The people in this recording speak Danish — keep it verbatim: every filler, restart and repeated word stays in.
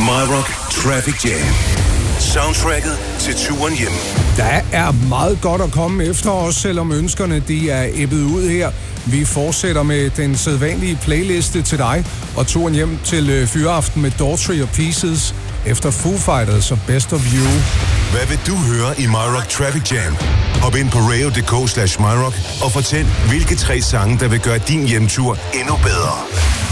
MyRock Traffic Jam. Soundtracket til turen hjem. Der er meget godt at komme efter os, selvom ønskerne de er ebbet ud her. Vi fortsætter med den sædvanlige playliste til dig, og turen hjem til fyreaften med Daughtry og Pieces efter Foo Fighters og Best of You. Hvad vil du høre i MyRock Traffic Jam? Hop ind på radio punktum d k slash myrock og fortæl, hvilke tre sange, der vil gøre din hjemtur endnu bedre.